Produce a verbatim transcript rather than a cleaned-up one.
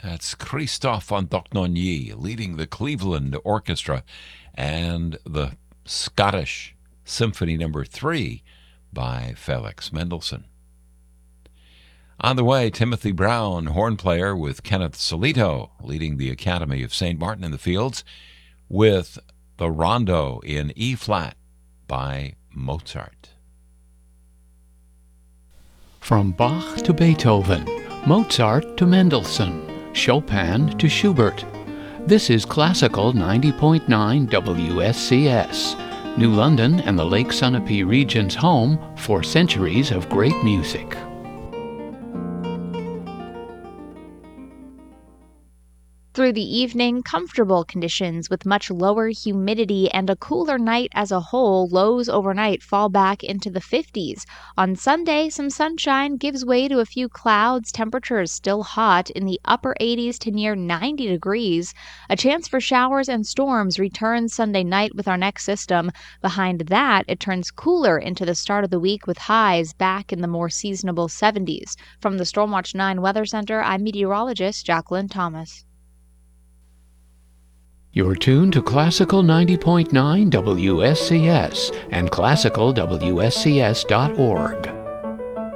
That's Christophe Antognoni leading the Cleveland Orchestra and the Scottish Symphony Number Three by Felix Mendelssohn. On the way, Timothy Brown, horn player with Kenneth Solito, leading the Academy of Saint Martin in the Fields with the Rondo in E-flat by Mozart. From Bach to Beethoven, Mozart to Mendelssohn, Chopin to Schubert. This is Classical ninety point nine W S C S, New London and the Lake Sunapee region's home for centuries of great music. Through the evening, comfortable conditions with much lower humidity and a cooler night as a whole. Lows overnight fall back into the fifties. On Sunday, some sunshine gives way to a few clouds. Temperatures still hot in the upper eighties to near ninety degrees. A chance for showers and storms returns Sunday night with our next system. Behind that, it turns cooler into the start of the week with highs back in the more seasonable seventies. From the Stormwatch nine Weather Center, I'm meteorologist Jacqueline Thomas. You're tuned to Classical ninety point nine W S C S and classical W S C S dot org.